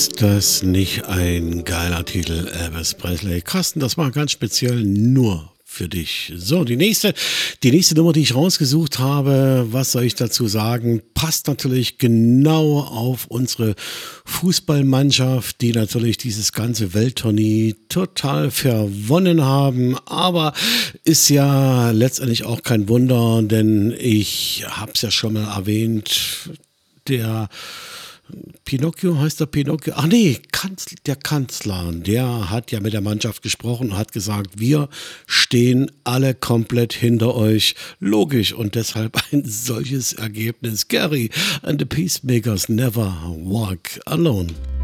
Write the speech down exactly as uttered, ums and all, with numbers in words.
Ist das nicht ein geiler Titel, Elvis Presley? Carsten, das war ganz speziell nur für dich. So, die nächste, die nächste Nummer, die ich rausgesucht habe, was soll ich dazu sagen, passt natürlich genau auf unsere Fußballmannschaft, die natürlich dieses ganze Welttournee total verwonnen haben, aber ist ja letztendlich auch kein Wunder, denn ich habe es ja schon mal erwähnt, der Pinocchio, heißt der Pinocchio? Ach nee, Kanzler, der Kanzler, der hat ja mit der Mannschaft gesprochen und hat gesagt, wir stehen alle komplett hinter euch. Logisch und deshalb ein solches Ergebnis. Gary and the Peacemakers never walk alone.